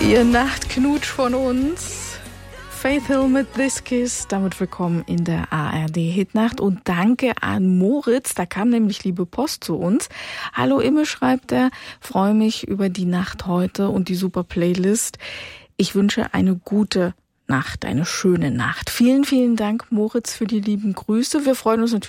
Ihr Nachtknutsch von uns. Faith Hill mit This Kiss. Damit willkommen in der ARD Hitnacht. Und danke an Moritz. Da kam nämlich liebe Post zu uns. Hallo Imme, schreibt er. Freue mich über die Nacht heute und die super Playlist. Ich wünsche eine gute Nacht, eine schöne Nacht. Vielen, vielen Dank, Moritz, für die lieben Grüße. Wir freuen uns natürlich